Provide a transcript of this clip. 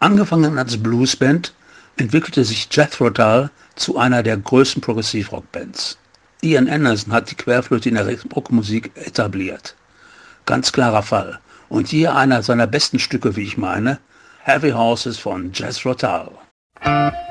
Angefangen als Bluesband entwickelte sich Jethro Tull zu einer der größten Progressivrock-Bands. Ian Anderson hat die Querflöte in der Rockmusik etabliert. Ganz klarer Fall. Und hier einer seiner besten Stücke, wie ich meine, Heavy Horses von Jethro Tull.